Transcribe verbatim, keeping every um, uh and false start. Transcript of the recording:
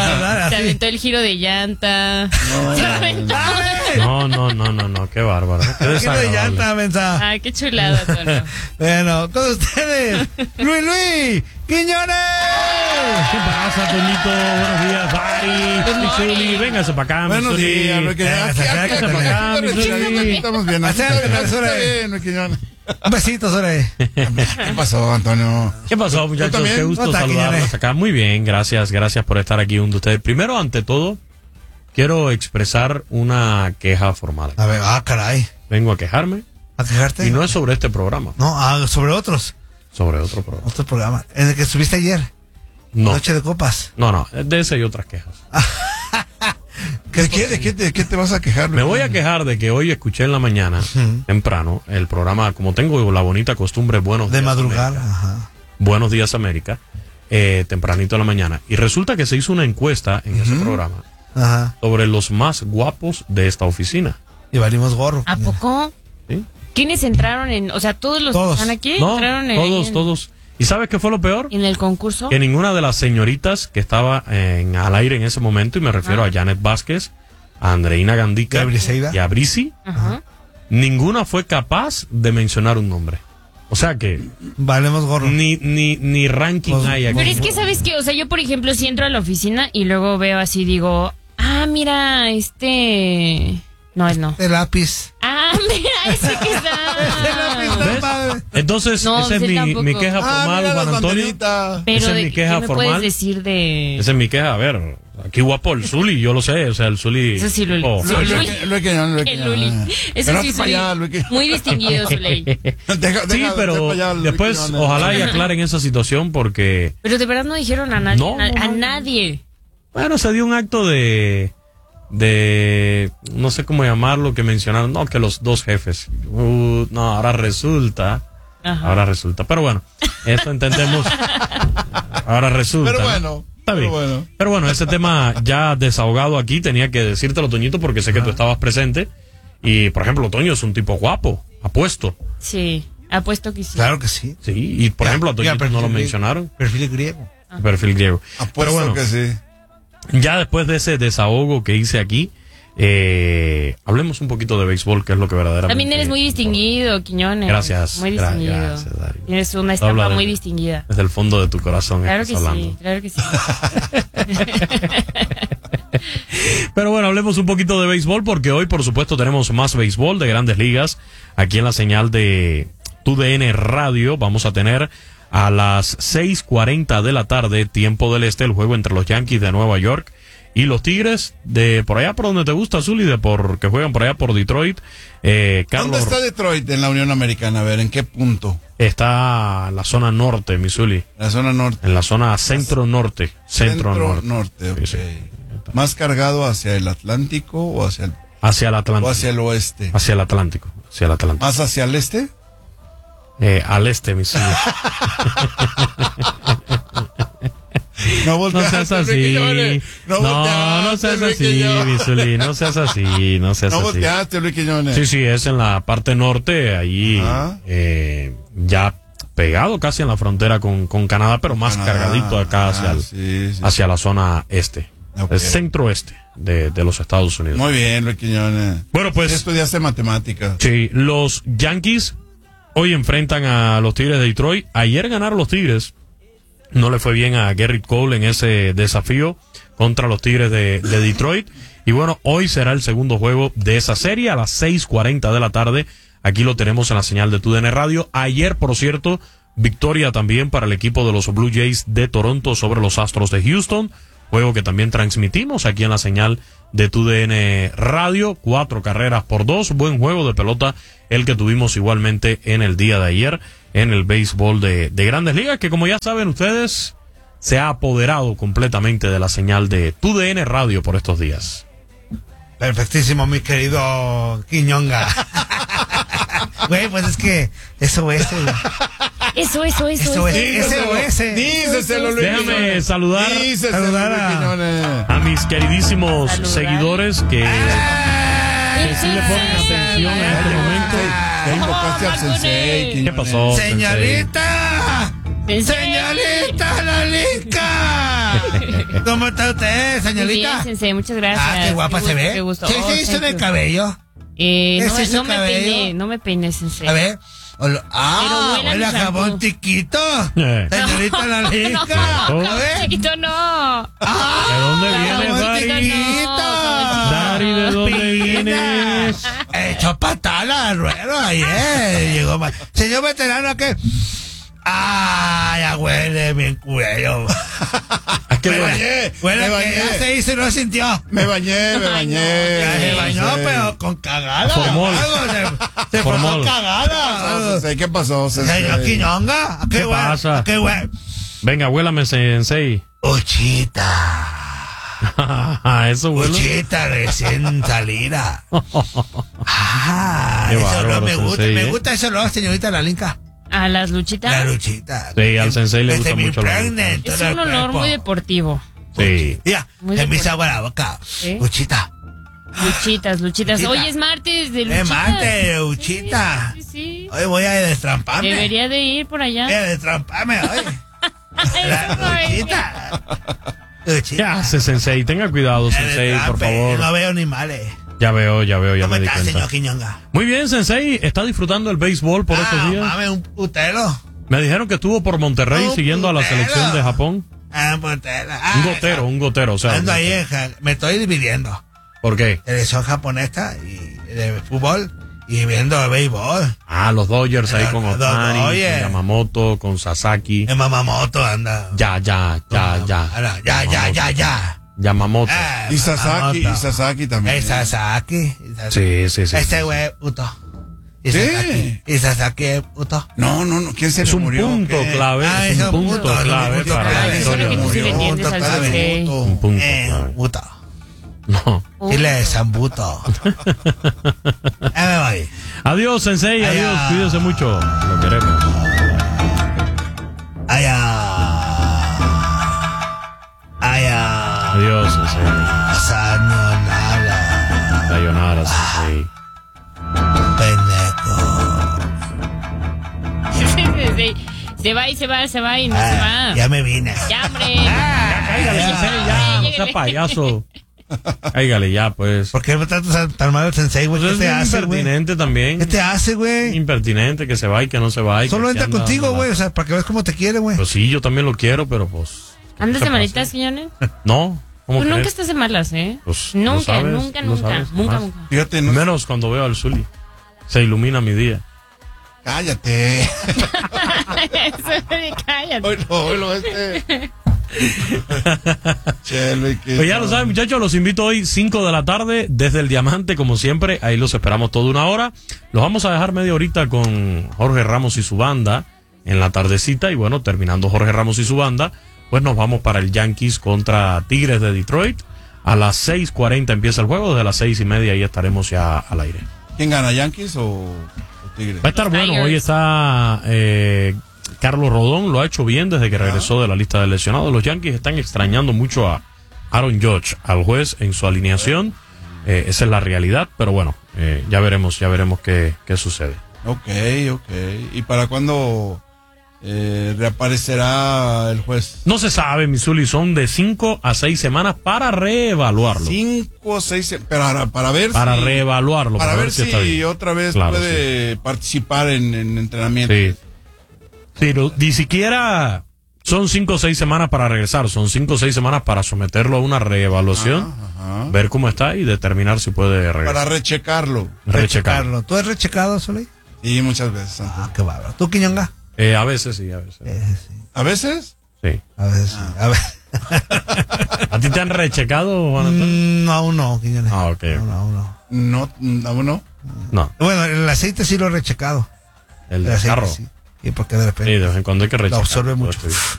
dale, Se así. aventó el giro de llanta. No, Se aventó. No, no, no, no, no, qué bárbaro. Qué Quiero de desagradable. llanta, mensa. Ay, qué chulada, Tono. Bueno, con ustedes, Luis Luis Quiñones. ¿Qué pasa, Toñito? Buenos días, Dari. Mi Zuli, véngase para acá, mi Buenos Zuli. días, Luis Quiñones. Véngase, Aquí, aquí, véngase para acá, aquí, mi aquí, Zuli. aquí estamos bien. Así Acércate, está bien, Zuli. está bien, Luis Quiñones. Un besito, Sore. ¿Qué pasó, Antonio? ¿Qué pasó, muchachos? también? Qué gusto ¿Cómo está, saludarlos Quiñones? acá. Muy bien, gracias, gracias por estar aquí junto a ustedes. Primero, ante todo, quiero expresar una queja formal. A ver, ah, caray. Vengo a quejarme ¿A quejarte? y no es sobre este programa, No, ah, sobre otros. sobre otro programa. Otro programa. En el que estuviste ayer. No, Noche de copas. no, no, de ese y otras quejas. ¿De qué, de, qué, ¿De qué te vas a quejar? Me voy a quejar de que hoy escuché en la mañana, temprano, el programa, como tengo la bonita costumbre, Buenos De Días madrugada. América, Ajá. Buenos Días América, eh, tempranito en la mañana. Y resulta que se hizo una encuesta en ese programa Ajá. sobre los más guapos de esta oficina. Y valimos gorro. ¿A poco? ¿Sí? ¿Quiénes entraron en, o sea, todos los Todos. que están aquí No, entraron en, todos, en, todos. ¿Y sabes qué fue lo peor? en el concurso? Que ninguna de las señoritas que estaba en, al aire en ese momento, y me refiero Ah. a Janet Vázquez, a Andreina Gandica ¿Y a Briseida? y a Brisi, Ajá. ninguna fue capaz de mencionar un nombre. O sea que Valemos gorro. ni, ni, ni ranking Pues, hay aquí. Pero es que, ¿sabes qué? O sea, yo, por ejemplo, si entro a la oficina y luego veo así, digo, ah, mira, este... No, es no. El lápiz. Ah, mira, ese que está... ¿Ves? Padre. Entonces, No, esa es sí, mi, tampoco. mi queja Ah, formal, mira Juan las Antonio. banderitas. Pero esa es de, mi queja ¿qué me formal. puedes decir de...? Esa es mi queja. A ver, aquí guapo el Zuli, yo lo sé. O sea, el Zuli. Eso sí, Luli. Oh, Sí, Luis- Luli. Luis- Luis Quiñones, Luis El Luli. Quiñones. Eso Pero sí, hazte para Zuli. allá, Luis Quiñones. Muy distinguido, Zuley. Deja- Sí, deja- deja pero para allá, Luis después, Quiñones. ojalá y aclaren esa situación porque, Pero de verdad no dijeron a nadie, No, a, no, a no. nadie. bueno, se dio un acto de, de, no sé cómo llamarlo, que mencionaron, no, que los dos jefes. Uh, no, ahora resulta, Ajá. ahora resulta. Pero bueno, esto entendemos. Ahora resulta. Pero ¿no? bueno, Está bien. pero bueno. Pero bueno, ese tema ya desahogado aquí, tenía que decírtelo, Toñito, porque sé que tú estabas presente. Y, por ejemplo, Toño es un tipo guapo, apuesto. Sí, apuesto que sí. Claro que sí. Sí, y por ejemplo, a Mira, Toñito no lo perfil- mencionaron. Perfil griego. Perfil griego. Apuesto Pero bueno, que sí. ya después de ese desahogo que hice aquí, eh, hablemos un poquito de béisbol, que es lo que verdaderamente... También eres muy distinguido, Quiñones. Gracias, Muy gra- distinguido. gracias, Dari. Tienes una Habla estampa de- muy distinguida. Desde el fondo de tu corazón Claro que estás hablando. sí, claro que sí. Pero bueno, hablemos un poquito de béisbol porque hoy, por supuesto, tenemos más béisbol de Grandes Ligas. Aquí en la señal de Tu D N Radio vamos a tener a las seis cuarenta de la tarde, tiempo del este, el juego entre los Yankees de Nueva York y los Tigres de por allá por donde te gusta, Zuli, de por que juegan por allá por Detroit. Eh, Carlos ¿Dónde está Detroit en la Unión Americana? A ver, ¿en qué punto? está en la zona norte, mi Zuli, En la zona norte. en la zona centro-norte. Centro-norte. norte, ok. Sí, sí. ¿Más cargado hacia el Atlántico o hacia el, Hacia el o Atlántico. hacia el oeste? Hacia el Atlántico. Hacia el Atlántico. ¿Más hacia el este? Eh, al este, mi Zuli. No No volteaste, seas Luis así. Quiñones. No, volteaste, no seas Luis así, Quiñones. Misuli. No seas así, no seas No así. volteaste, Luis Quiñones. Sí, sí, es en la parte norte, ahí Ajá. eh, ya pegado casi en la frontera con, con Canadá, pero más Canadá. cargadito acá hacia, Ah, el- sí, sí, hacia la zona este, Ok. el centro-este de, de los Estados Unidos. Muy bien, Luis Quiñones. Bueno, pues Sí estudiaste matemáticas. sí, los Yankees hoy enfrentan a los Tigres de Detroit. Ayer ganaron los Tigres. No le fue bien a Gerrit Cole en ese desafío contra los Tigres de, de Detroit. Y bueno, hoy será el segundo juego de esa serie a las seis cuarenta de la tarde. Aquí lo tenemos en la señal de Tu D N Radio. Ayer, por cierto, victoria también para el equipo de los Blue Jays de Toronto sobre los Astros de Houston. Juego que también transmitimos aquí en la señal de Tu D N Radio. Cuatro carreras por dos. Buen juego de pelota el que tuvimos igualmente en el día de ayer en el béisbol de, de Grandes Ligas, que como ya saben ustedes, se ha apoderado completamente de la señal de Tu D N Radio por estos días. Perfectísimo, mi querido Quiñonga. Güey, pues es que eso es. Eso, eso, eso. Eso es. eso. Ese o ese. Díceselo, Luis Déjame Quiñones. saludar Díceselo, saludar Luis a- Quiñones. a mis queridísimos Saludar. seguidores que, que sí le ponen atención en este momento. Ya invocaste al sensei, Quiñones. ¿Qué pasó, ¡Señorita! ¿En serio? ¡Señorita Lalica! ¿Cómo está usted, Muy bien, señorita? sensei, muchas gracias. Ah, qué guapa Qué se gusto, ve. qué gusto. Sí, Oh, sí, hizo thank el you. cabello. Eh, no, ¿Ese me- es su no me cabello? peiné, no me peiné, sensei. A ver. Olo- Ah, Pero huele a huele a mi jabón shampoo. chiquito. Eh. Señorita la lica. Oh. A ver. Chiquito, no. ¿De dónde vienes, jabón Dari? chiquito. Dari, ¿de dónde vienes? Echó patada al ruedo ayer. Llegó mal. Señor veterano, ¿qué? Ah, ya huele bien cuello. ¿A qué Me huele? bañé, Huele me que bañé. ya se hizo y no sintió. Me bañé, me bañé. Ya se bañó, Sí. pero con cagada. Formol. Algo, Se, se Formol. formó cagada. Sensei, ¿qué pasó, Sensei? Señor Quiñonga, ¿a qué, ¿Qué huele? pasa? ¿A qué huele? Venga, huélame, sensei. Uchita. Eso huele. Uchita recién salida. Ah, Qué ese bárbaro, olor me gusta. sensei, Me ¿eh? gusta ese olor, señorita la linca. A las luchitas. La luchita. Sí, al sensei le gusta Desde mi mucho la pregnant, lucha. Es todo el un olor cuerpo. muy deportivo. Sí. Mira, Muy se me deportivo. hizo agua la boca. ¿Sí? Uchita. Luchitas, luchitas. Luchita. Hoy es martes de luchitas. Es martes, luchita. Sí, sí, sí. Hoy voy a destramparme. Debería de ir por allá. Voy a destramparme hoy. La Eso no es. luchita. ¿Qué Luchita. hace, sensei? Tenga cuidado, Me sensei, por destrampe. favor. No veo animales. Ya veo, ya veo, ya ¿Cómo me di está, cuenta. señor Quiñonga? Muy bien, sensei. ¿Está disfrutando el béisbol por estos Ah, días? mames, un putelo. Me dijeron que estuvo por Monterrey Un siguiendo a la putero. selección de Japón. Ah, un putelo. Ah, Un gotero, un gotero, o sea. Ando ahí, en Ja- me estoy dividiendo. ¿Por qué? Selección japonesa y de fútbol y viendo el béisbol. Ah, los Dodgers ahí Los- con los Otani, con Dodgers. Yamamoto, con Sasaki. En Mamamoto anda. Ya, ya, ya, ya. Ahora, ya, ya, ya, ya. Yamamoto. Ah, Y Sasaki, y Mamamoto. Sasaki también. Es Sasaki. y Sasaki. Sí, sí, sí. Ese güey es puto. Y Sí. Sasaki. Y Sasaki es puto. No, no, no. ¿Quién se Es le un murió? punto ¿Qué? clave, Ah, es ese un punto punto, clave punto para la clave. Eso es lo historia. que tú sí le Murió, entiendes al punto clave. sensei. Un punto Eh, clave. puto. No. Dile de Sambuto. Ahí me voy. Adiós, sensei, Ay, adiós, ah. cuídese mucho. Lo queremos. Allá. Allá. Adiós, sensei. Sayonara. Sayonara, sensei. Pendejo. Sí, se va y se va, se va y no se va. Ah, ya me vine. Ya, hombre. Cáigale, ya. sensei, ya, no sea Llégale. payaso. Cáigale ya, pues. ¿Por qué me tratas tan mal el sensei, güey? Pues ¿Qué es te hace, güey? impertinente también. ¿Qué te hace, güey? Impertinente, que se va y que no se va. y Solo que entra anda contigo, dando güey. la- O sea, para que veas cómo te quiere, güey. Pues sí, yo también lo quiero, pero pues. ¿Andas ¿qué de pasa? manitas, Quiñones? No, ¿cómo Tú nunca crees? estás de malas, ¿eh? Pues, lo nunca, sabes, nunca, lo nunca, sabes, nunca, jamás. nunca. Fíjate, no. Menos cuando veo al Zuli. Se ilumina mi día. Cállate. Eso, cállate. Oilo, oilo, este. Chelo, y que Pues ya no. lo saben, muchachos, los invito hoy cinco de la tarde desde el Diamante, como siempre. Ahí los esperamos toda una hora. Los vamos a dejar media horita con Jorge Ramos y su banda en la tardecita. Y bueno, terminando Jorge Ramos y su banda, pues nos vamos para el Yankees contra Tigres de Detroit. A las seis cuarenta empieza el juego. Desde las seis y media ya estaremos ya al aire. ¿Quién gana, Yankees o, o Tigres? Va a estar bueno. Tigers. Hoy está eh, Carlos Rodón. Lo ha hecho bien desde que regresó de la lista de lesionados. Los Yankees están extrañando mucho a Aaron Judge, al juez, en su alineación. Eh, esa es la realidad. Pero bueno, eh, ya veremos, ya veremos qué, qué sucede. Ok, ok. ¿Y para cuándo eh, reaparecerá el juez? No se sabe, Missouri, son de cinco a seis semanas para reevaluarlo. Cinco, seis, se- para, para ver Para si, reevaluarlo. para, ver, si está si bien. otra vez Claro, puede participar en, en entrenamiento. Sí. Sí, no, ni siquiera son cinco o seis semanas para regresar, son cinco o seis semanas para someterlo a una reevaluación, Ajá, ajá. ver cómo está y determinar si puede regresar. Para rechecarlo. Rechecar. Rechecarlo. ¿Tú has rechecado, Soley? Sí, muchas veces. Santo. Ah, qué bárbaro. ¿Tú, Quiñonga? Eh, a veces sí, a veces. Eh, sí. ¿A veces? Sí. A ver, sí. A ver. ¿A ti te han rechecado, Juan Antonio? Mm, no, aún no, Quiñones. Ah, ok. No, no, aún no. No, mm, aún no. No, Bueno, el aceite sí lo he rechecado. el El del aceite carro. sí. Y porque de Sí, repente de vez en cuando hay que rechecar. lo absorbe mucho. Todo esto.